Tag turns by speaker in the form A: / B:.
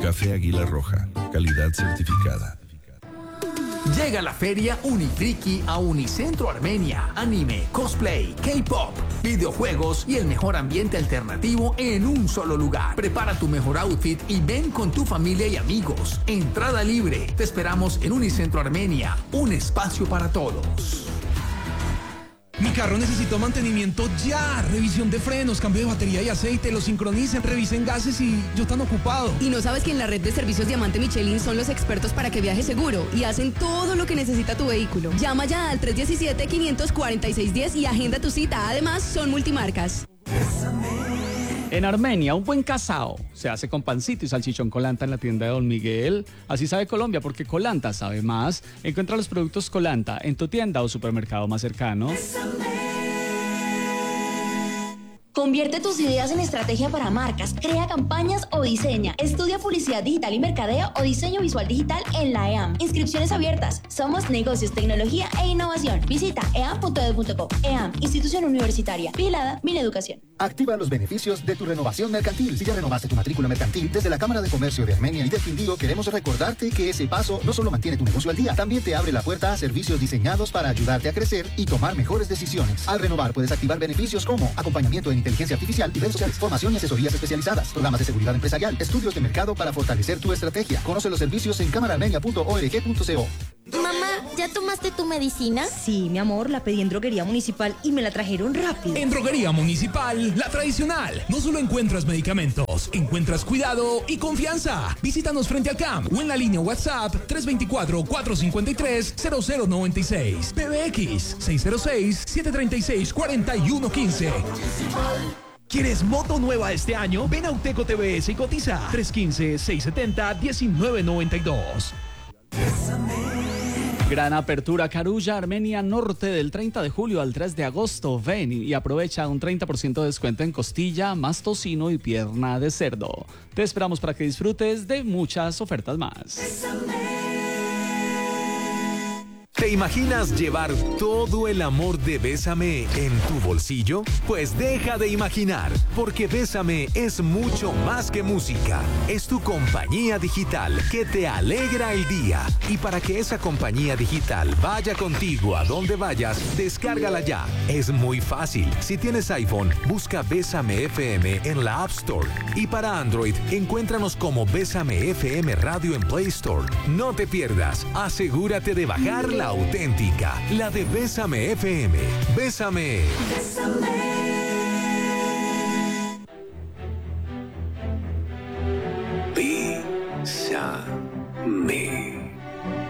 A: Café Águila Roja, calidad certificada.
B: Llega la feria Unifriki a Unicentro Armenia. Anime, cosplay, K-pop, videojuegos y el mejor ambiente alternativo en un solo lugar. Prepara tu mejor outfit y ven con tu familia y amigos. Entrada libre. Te esperamos en Unicentro Armenia, un espacio para todos.
C: Mi carro necesitó mantenimiento ya. Revisión de frenos, cambio de batería y aceite, lo sincronicen, revisen gases y yo tan ocupado.
D: ¿Y no sabes que en la red de servicios Diamante Michelin son los expertos para que viajes seguro y hacen todo lo que necesita tu vehículo? Llama ya al 317-546-10 y agenda tu cita. Además, son multimarcas.
E: En Armenia, un buen casao se hace con pancito y salchichón Colanta en la tienda de Don Miguel. Así sabe Colombia, porque Colanta sabe más. Encuentra los productos Colanta en tu tienda o supermercado más cercano.
F: Convierte tus ideas en estrategia para marcas, crea campañas o diseña. Estudia publicidad digital y mercadeo o diseño visual digital en la EAM. Inscripciones abiertas. Somos Negocios, Tecnología e Innovación. Visita eam.edu.co. EAM, institución universitaria. Vigilada Mineducación.
G: Activa los beneficios de tu renovación mercantil. Si ya renovaste tu matrícula mercantil, desde la Cámara de Comercio de Armenia y del Quindío queremos recordarte que ese paso no solo mantiene tu negocio al día, también te abre la puerta a servicios diseñados para ayudarte a crecer y tomar mejores decisiones. Al renovar puedes activar beneficios como acompañamiento en inteligencia artificial y redes sociales, formación y asesorías especializadas, programas de seguridad empresarial, estudios de mercado para fortalecer tu estrategia. Conoce los servicios en cámaraarmenia.org.co.
H: Mamá, ¿ya tomaste tu medicina?
I: Sí, mi amor, la pedí en Droguería Municipal y me la trajeron rápido.
C: En Droguería Municipal, la tradicional. No solo encuentras medicamentos, encuentras cuidado y confianza. Visítanos frente al CAM o en la línea WhatsApp 324-453-0096. PBX 606-736-4115. ¿Quieres moto nueva este año? Ven a Uteco TVS y cotiza. 315-670-1992.
E: Gran apertura Carulla, Armenia Norte, del 30 de julio al 3 de agosto. Ven y aprovecha un 30% de descuento en costilla, más tocino y pierna de cerdo. Te esperamos para que disfrutes de muchas ofertas más.
J: ¿Te imaginas llevar todo el amor de Bésame en tu bolsillo? Pues deja de imaginar, porque Bésame es mucho más que música. Es tu compañía digital que te alegra el día. Y para que esa compañía digital vaya contigo a donde vayas, descárgala ya. Es muy fácil. Si tienes iPhone, busca Bésame FM en la App Store. Y para Android, encuéntranos como Bésame FM Radio en Play Store. No te pierdas. Asegúrate de bajarla auténtica, la de Bésame FM. Bésame.
K: Bésame.